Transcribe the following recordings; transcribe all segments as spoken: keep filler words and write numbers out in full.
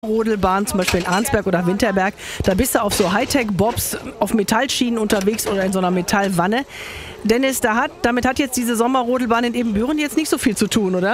Rodelbahn, zum Beispiel in Arnsberg oder Winterberg, da bist du auf so Hightech-Bobs auf Metallschienen unterwegs oder in so einer Metallwanne. Dennis, da hat, damit hat jetzt diese Sommerrodelbahn in Ebenbüren jetzt nicht so viel zu tun, oder?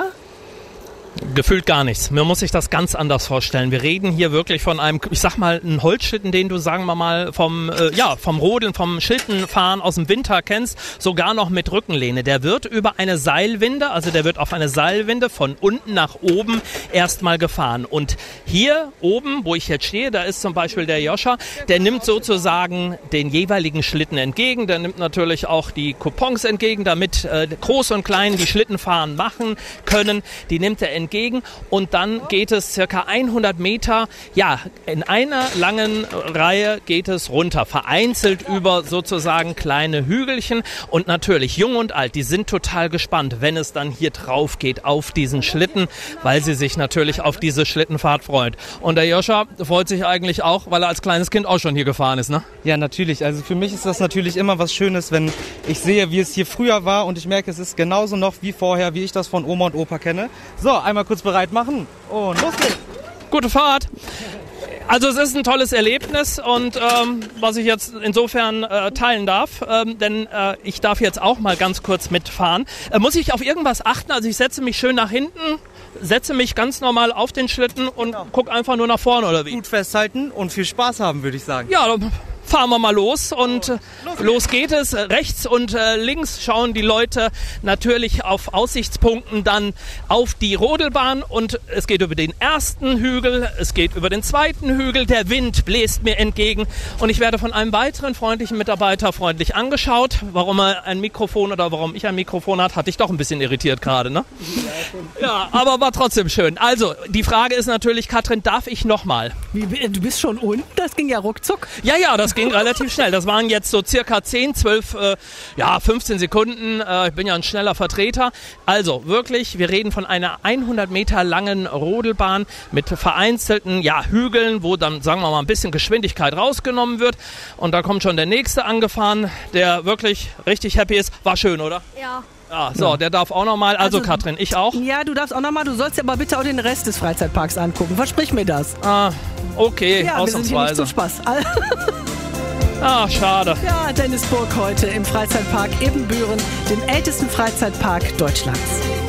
Gefühlt gar nichts. Man muss sich das ganz anders vorstellen. Wir reden hier wirklich von einem, ich sag mal, einen Holzschlitten, den du, sagen wir mal, vom, äh, ja, vom Rodeln, vom Schlittenfahren aus dem Winter kennst, sogar noch mit Rückenlehne. Der wird über eine Seilwinde, also der wird auf eine Seilwinde von unten nach oben erstmal gefahren. Und hier oben, wo ich jetzt stehe, da ist zum Beispiel der Joscha, der nimmt sozusagen den jeweiligen Schlitten entgegen. Der nimmt natürlich auch die Coupons entgegen, damit äh, Groß und Klein die Schlittenfahren machen können. Die nimmt er entgegen. Entgegen und dann geht es circa hundert Meter, ja, in einer langen Reihe geht es runter, vereinzelt über sozusagen kleine Hügelchen und natürlich jung und alt, die sind total gespannt, wenn es dann hier drauf geht auf diesen Schlitten, weil sie sich natürlich auf diese Schlittenfahrt freut. Und der Joscha freut sich eigentlich auch, weil er als kleines Kind auch schon hier gefahren ist, ne? Ja, natürlich. Also für mich ist das natürlich immer was Schönes, wenn ich sehe, wie es hier früher war und ich merke, es ist genauso noch wie vorher, wie ich das von Oma und Opa kenne. So, einmal kurz bereit machen und los geht's. Gute Fahrt. Also es ist ein tolles Erlebnis und ähm, was ich jetzt insofern äh, teilen darf, ähm, denn äh, ich darf jetzt auch mal ganz kurz mitfahren. Äh, muss ich auf irgendwas achten? Also ich setze mich schön nach hinten, setze mich ganz normal auf den Schlitten und genau. Guck einfach nur nach vorne oder wie? Gut festhalten und viel Spaß haben, würde ich sagen. Ja, fahren wir mal los und äh, los geht es. Rechts und äh, links schauen die Leute natürlich auf Aussichtspunkten dann auf die Rodelbahn und es geht über den ersten Hügel, es geht über den zweiten Hügel, der Wind bläst mir entgegen und ich werde von einem weiteren freundlichen Mitarbeiter freundlich angeschaut. Warum er ein Mikrofon oder warum ich ein Mikrofon hat, hatte ich doch ein bisschen irritiert gerade, ne? Ja, aber war trotzdem schön. Also, die Frage ist natürlich, Katrin, darf ich nochmal? Du bist schon unten? Das ging ja ruckzuck. Ja, ja, das ging relativ schnell. Das waren jetzt so circa zehn, zwölf, äh, ja, fünfzehn Sekunden. Äh, ich bin ja ein schneller Vertreter. Also wirklich, wir reden von einer hundert Meter langen Rodelbahn mit vereinzelten ja, Hügeln, wo dann, sagen wir mal, ein bisschen Geschwindigkeit rausgenommen wird. Und da kommt schon der nächste angefahren, der wirklich richtig happy ist. War schön, oder? Ja. Ja, so, der darf auch nochmal. Also, also Katrin, ich auch. Ja, du darfst auch nochmal. Du sollst dir aber bitte auch den Rest des Freizeitparks angucken. Versprich mir das. Ah, okay, ja, ausnahmsweise. Wir sind hier nicht zum Spaß. Ah, schade. Ja, Dennis Burg heute im Freizeitpark Ebenbüren, dem ältesten Freizeitpark Deutschlands.